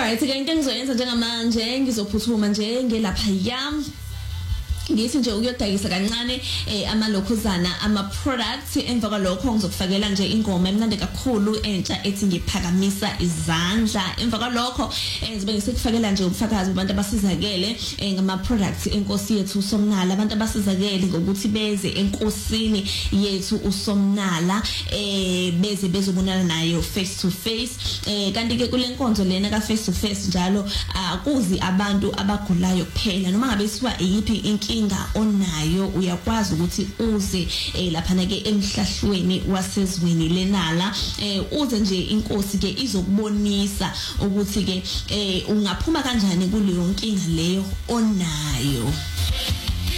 Alright, ke into engizoyenza njengamanje ngizophuthuma nje ngelapha yami ngithi nje ukuyodayisa kancane amalokhuzana ama products emva kwalokho ngizokufakela nje ingoma emnandi kakhulu entsha ethi ngiphakamisa izandla emva kwalokho zibe ngisekufakela nje ubufakazi abantu abasizakele ngama products enkosi yethu uSomnala abantu abasizakele ngokuthi beze enkosini yethu uSomnala beze bezobonana nayo face to face kanti ke kule nkonzo lena ka face to face njalo akuzi abantu abagulayo kuphela noma ngabe siwa yipi inkinga onayo uyakwazi ukuthi uze lapha na ke emhlahlweni wasezweni lenala uze nje inkosi ke izokubonisa ukuthi ke ungaphuma kanjani kuleyo nkinga leyo onayo.